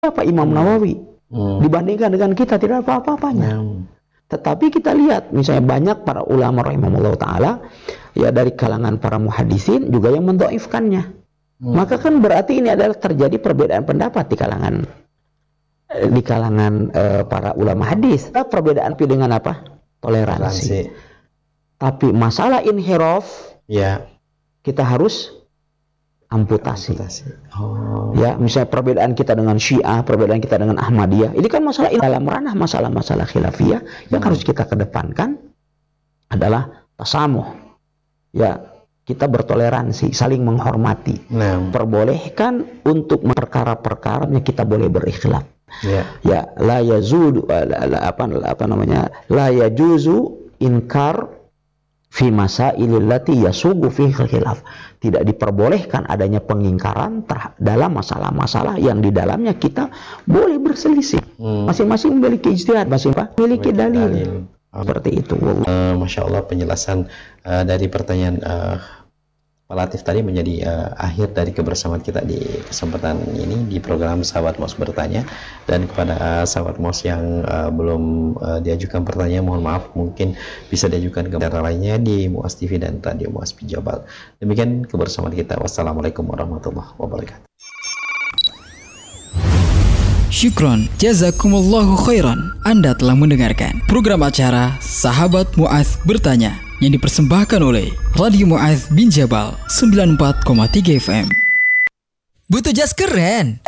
apa Imam Nawawi dibandingkan dengan kita tidak ada apa-apanya. Tetapi kita lihat misalnya banyak para ulama rahimahullah taala ya dari kalangan para muhaddisin juga yang mendhaifkannya. Maka kan berarti ini adalah terjadi perbedaan pendapat di kalangan para ulama hadis. Perbedaan dengan apa? Toleransi. Tapi masalah inhiraf ya kita harus amputasi. Ya, misalnya perbedaan kita dengan Syiah, perbedaan kita dengan Ahmadiyah, ini kan masalah dalam ranah masalah-masalah khilafiyah yang harus kita kedepankan adalah tasamuh. Ya, kita bertoleransi, saling menghormati. Perbolehkan untuk perkara-perkaranya kita boleh berikhtilaf. Ya, la yajuzu la yajuzu inkar fi masailil lati yasugu fihi khilaf. Tidak diperbolehkan adanya pengingkaran dalam masalah-masalah yang di dalamnya kita boleh berselisih. Masing-masing memiliki ijtihad, masing-masing memiliki dalil. Seperti itu. Masya Allah, penjelasan dari pertanyaan Pak Latif tadi menjadi akhir dari kebersamaan kita di kesempatan ini di program Sahabat Mos Bertanya. Dan kepada Sahabat Mos yang belum diajukan pertanyaan, mohon maaf, mungkin bisa diajukan ke daerah lainnya di Muas TV dan Radio Muas Pijabal. Demikian kebersamaan kita. Wassalamualaikum warahmatullahi wabarakatuh. Syukron, jazakumullahu khairan. Anda telah mendengarkan program acara Sahabat Muaz Bertanya yang dipersembahkan oleh Radio Muaz bin Jabal 94,3 FM. Butuh jas keren?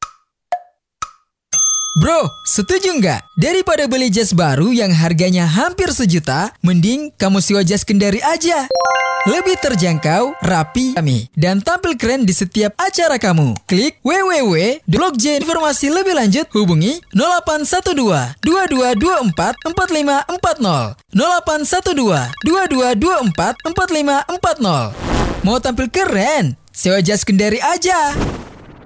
Bro, setuju nggak? Daripada beli jas baru yang harganya hampir sejuta, mending kamu sewa jas Kendari aja. Lebih terjangkau, rapi, dan tampil keren di setiap acara kamu. Klik www.blog.j. Informasi lebih lanjut hubungi 0812 2224 4540 0812 2224 4540. Mau tampil keren? Sewa jas Kendari aja.